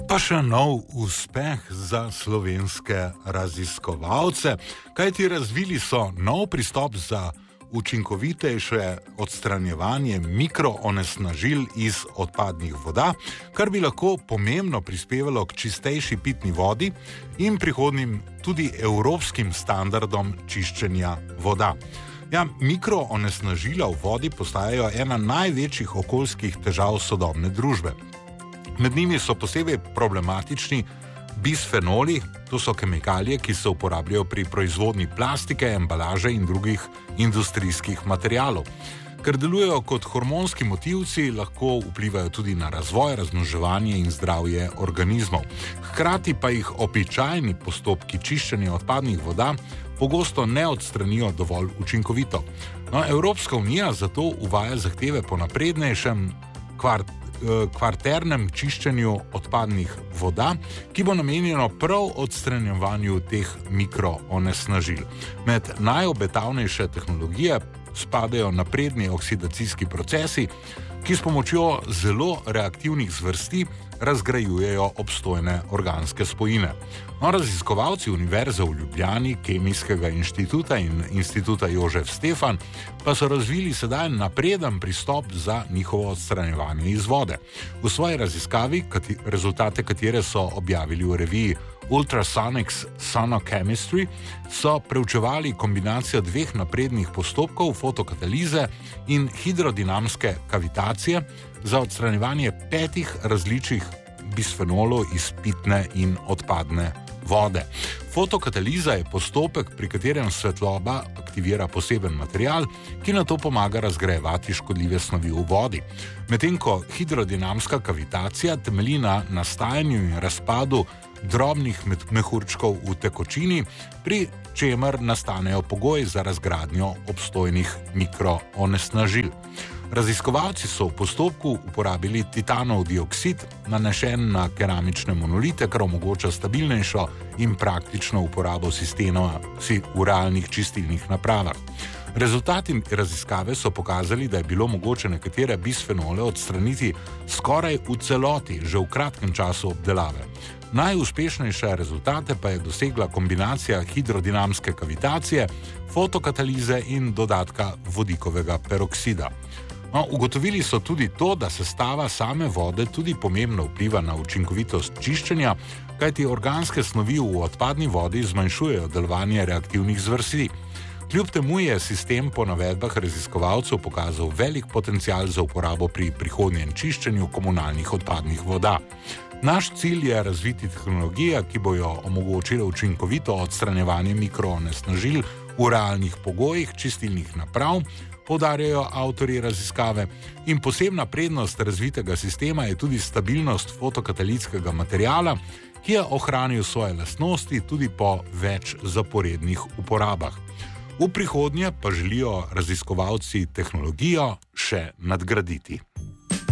Pa še nov uspeh za slovenske raziskovalce, kajti razvili so nov pristop za učinkovitejše odstranjevanje mikroonesnažil iz odpadnih voda, kar bi lahko pomembno prispevalo k čistejši pitni vodi in prihodnjim tudi evropskim standardom čiščenja voda. Ja, mikroonesnažila v vodi postajajo ena največjih okoljskih težav sodobne družbe. Med njimi so posebej problematični bisfenoli, to so kemikalije, ki se uporabljajo pri proizvodnji plastike, embalaže in drugih industrijskih materialov. Ker delujejo kot hormonski motilci, lahko vplivajo tudi na razvoj, razmnoževanje in zdravje organizmov. Hkrati pa jih običajni postopki čiščenja odpadnih voda pogosto ne odstranijo dovolj učinkovito. No, Evropska unija zato uvaja zahteve po naprednejšem kvarternem čiščenju odpadnih voda, ki bo namenjeno prav odstranjevanju teh mikroonesnažil. Med najobetavnejše tehnologije spadajo napredni oksidacijski procesi, ki s pomočjo zelo reaktivnih zvrsti razgrajujejo obstojne organske spojine. No, raziskovalci Univerze v Ljubljani, Kemijskega inštituta in Instituta Jožef Stefan pa so razvili sedaj napreden pristop za njihovo odstranjevanje iz vode. V svoji raziskavi, rezultate katere so objavili v reviji Ultrasonics Sonochemistry, so preučevali kombinacijo dveh naprednih postopkov fotokatalize in hidrodinamske kavitacije za odstranjevanje 5 različnih bisfenolov iz pitne in odpadne vode. Fotokataliza je postopek, pri katerem svetloba aktivira poseben material, ki nato pomaga razgrajevati škodljive snovi v vodi. Medtem ko hidrodinamska kavitacija temelji na nastajanju in razpadu drobnih mehurčkov v tekočini, pri čemer nastanejo pogoji za razgradnjo obstojnih mikroonesnažil. Raziskovalci so v postopku uporabili titanov dioksid, nanesen na keramične monolite, kar omogoča stabilnejšo in praktično uporabo sistema v realnih čistilnih napravah. Rezultati raziskave so pokazali, da je bilo mogoče nekatere bisfenole odstraniti skoraj v celoti, že v kratkem času obdelave. Najuspešnejše rezultate pa je dosegla kombinacija hidrodinamske kavitacije, fotokatalize in dodatka vodikovega peroksida. No, ugotovili so tudi to, da sestava same vode tudi pomembno vpliva na učinkovitost čiščenja, kajti organske snovi v odpadni vodi zmanjšujejo delovanje reaktivnih zvrsti. Kljub temu je sistem po navedbah raziskovalcev pokazal velik potencial za uporabo pri prihodnjem čiščenju komunalnih odpadnih voda. Naš cilj je razviti tehnologije, ki bojo omogočile učinkovito odstranjevanje mikroonesnažil v realnih pogojih čistilnih naprav, poudarjajo avtorji raziskave, in posebna prednost razvitega sistema je tudi stabilnost fotokatalitskega materiala, ki je ohranil svoje lastnosti tudi po več zaporednih uporabah. V prihodnje pa želijo raziskovalci tehnologijo še nadgraditi.